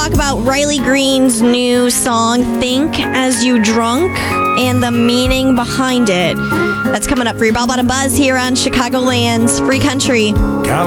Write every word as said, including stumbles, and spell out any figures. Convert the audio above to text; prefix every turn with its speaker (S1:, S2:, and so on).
S1: talk about Riley Green's new song, Think As You Drunk, and the meaning behind it. That's coming up for your Bell Bottom Buzz here on Chicagoland's Free Country.